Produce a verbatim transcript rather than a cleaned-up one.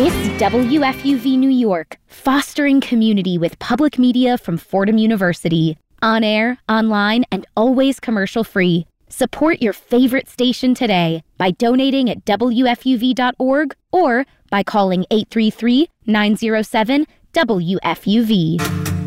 It's W F U V New York, fostering community with public media from Fordham University. On air, online, and always commercial-free. Support your favorite station today by donating at W F U V dot org or by calling eight three three, nine zero seven, W F U V.